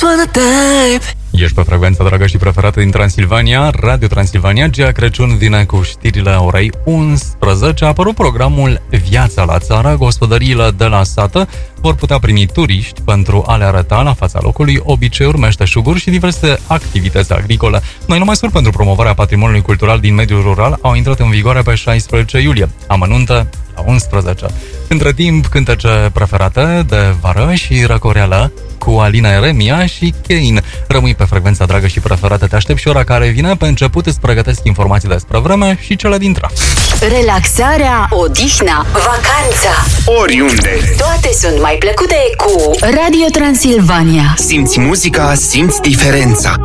just wanna dive. Ești pe frecvența dragă și preferată din Transilvania, Radio Transilvania. Gea Crăciun vine cu știrile orei 11. A apărut programul Viața la țară. Gospodăriile de la sată vor putea primi turiști pentru a le arăta la fața locului obiceiuri, meșteșuguri și diverse activități agricole. Noi măsuri pentru promovarea patrimoniului cultural din mediul rural au intrat în vigoare pe 16 iulie. Amănunte la 11. Între timp, cântece preferate de vară și răcoreală cu Alina Eremia și Kane. Rămâi pe frecvența dragă și preferată. Te aștept și ora care vine. Pe început îți pregătesc informații despre vreme și cele dintre. Relaxarea, odihna, vacanța, oriunde. toate sunt mai plăcute cu Radio Transilvania. Simți muzica, simți diferența.